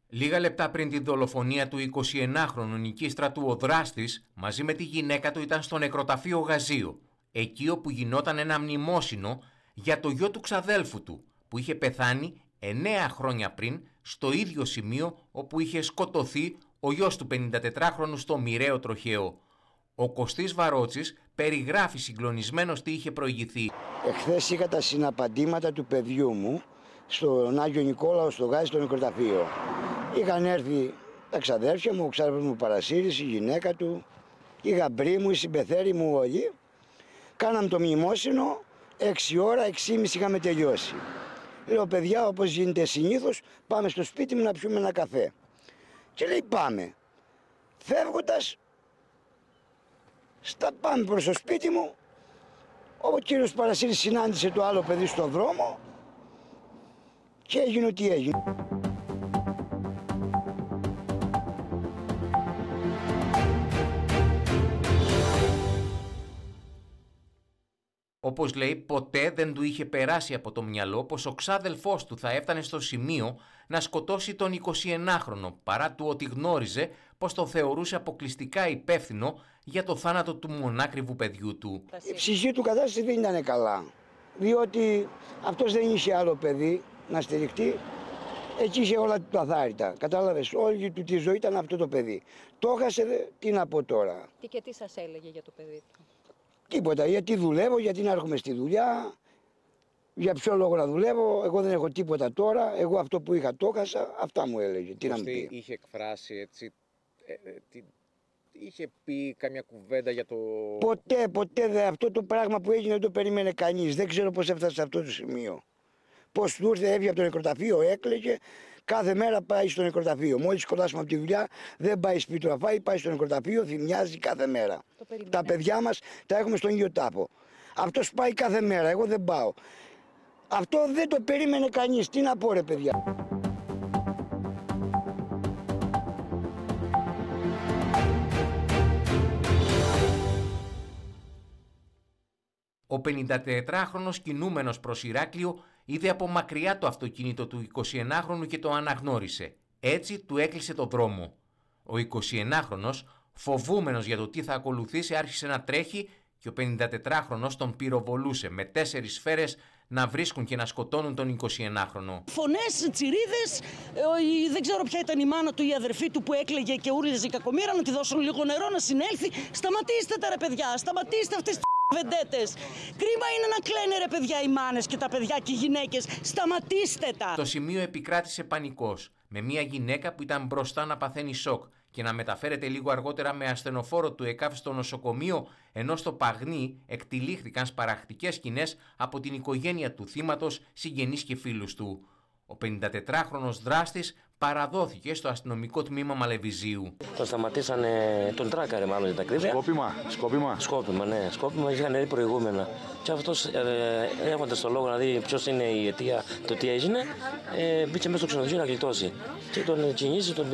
Λίγα λεπτά πριν τη δολοφονία του 21χρονου Νικήστρατου, ο δράστης μαζί με τη γυναίκα του ήταν στο νεκροταφείο Γαζίου, εκεί όπου γινόταν ένα μνημόσυνο για το γιο του ξαδέλφου του, που είχε πεθάνει 9 χρόνια πριν στο ίδιο σημείο όπου είχε σκοτωθεί ο γιος του 54χρονου στο μοιραίο τροχαίο. Ο Κωστής Βαρότσης περιγράφει συγκλονισμένος τι είχε προηγηθεί. Εχθές είχα τα συναπαντήματα του παιδιού μου στον Άγιο Νικόλαο στο Γάζι, στο νεκροταφείο. Είχαν έρθει τα ξαδέρφια μου, ο ξάδερφος μου Παρασύρης, η γυναίκα του, η γαμπρή μου, η συμπεθέρη μου όλοι. Κάναμε το μνημόσυνο, 6 ώρα, 6:30 είχαμε τελειώσει. Λέω, παιδιά, όπως γίνεται συνήθως, πάμε στο σπίτι μου να πιούμε ένα καφέ. Και λέει, πάμε. Φεύγοντας, πάμε προς το σπίτι μου, ο κύριος Παρασύρης συνάντησε το άλλο παιδί στον δρόμο και έγινε ό,τι έγινε. Όπως λέει, ποτέ δεν του είχε περάσει από το μυαλό πως ο ξάδελφός του θα έφτανε στο σημείο να σκοτώσει τον 21χρονο, παρά του ότι γνώριζε πως το θεωρούσε αποκλειστικά υπεύθυνο για το θάνατο του μονάκριβου παιδιού του. Η ψυχή του κατάσταση δεν ήταν καλά, διότι αυτός δεν είχε άλλο παιδί να στηριχτεί. Εκεί είχε όλα του αθάρρυτα. Κατάλαβες, όλη του τη ζωή ήταν αυτό το παιδί. Το έχασε, τι να πω τώρα. Τι σας έλεγε για το παιδί του? Τίποτα, γιατί δουλεύω, γιατί να έρχομαι στη δουλειά, για ποιο λόγο να δουλεύω, εγώ δεν έχω τίποτα τώρα, εγώ αυτό που είχα το έχασα, αυτά μου έλεγε. Τι να μου πει. Είχε εκφράσει έτσι, είχε πει καμιά κουβέντα για το... Ποτέ αυτό το πράγμα που έγινε δεν το περίμενε κανείς, δεν ξέρω πώς έφτασε σε αυτό το σημείο. Πώς του ήρθε, έβγαινε από το νεκροταφείο, έκλαιγε, κάθε μέρα πάει στο νεκροταφείο. Μόλις σκοτάσουμε από τη δουλειά, δεν πάει σπίτι να φάει, πάει στο νεκροταφείο, θυμιάζει κάθε μέρα. Τα παιδιά μας τα έχουμε στον ίδιο τάπο. Αυτός πάει κάθε μέρα, εγώ δεν πάω. Αυτό δεν το περίμενε κανείς, τι να πω ρε παιδιά. Ο 54χρονος κινούμενος προς Ηράκλειο είδε από μακριά το αυτοκίνητο του 21χρονου και το αναγνώρισε. Έτσι του έκλεισε το δρόμο. Ο 21χρονος, φοβούμενος για το τι θα ακολουθήσει, άρχισε να τρέχει και ο 54χρονος τον πυροβολούσε με 4 σφαίρες να βρίσκουν και να σκοτώνουν τον 21χρονο. Φωνές, τσιρίδες, δεν ξέρω ποια ήταν η μάνα του, η αδερφή του που έκλαιγε και ούρλιζε η κακομοίρα, να τη δώσουν λίγο νερό να συνέλθει. Σταματήστε τα ρε παιδιά, σταματήστε αυτές τις βεντέτες. Κρίμα είναι να κλαίνε ρε παιδιά οι μάνες και τα παιδιά και οι γυναίκες. Σταματήστε τα. Στο σημείο επικράτησε πανικός, με μια γυναίκα που ήταν μπροστά να παθαίνει σοκ και να μεταφέρεται λίγο αργότερα με ασθενοφόρο του ΕΚΑΒ στο νοσοκομείο, ενώ στο Παγνί εκτυλίχθηκαν σπαραχτικές σκηνές από την οικογένεια του θύματος, συγγενείς και φίλους του. Ο 54χρονος δράστης παραδόθηκε στο αστυνομικό τμήμα Μαλεβιζίου. Τον σταματήσανε, τον τράκαρε μάλλον για τα ακρίβεια. Σκόπιμα, ναι. Σκόπιμα, είχαν δει προηγούμενα. Και αυτός έχοντας το λόγο να δει ποιος είναι η αιτία, το τι έγινε, μπήκε μέσα στο ξενοδοχείο να γλιτώσει. Και τον κινήσει, τον